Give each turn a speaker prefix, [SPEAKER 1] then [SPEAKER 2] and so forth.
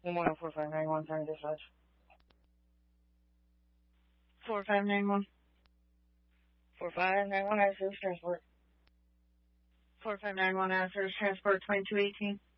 [SPEAKER 1] 1104591, sorry, dispatch. 4591. 4591, service transport. 4591, service transport 2218.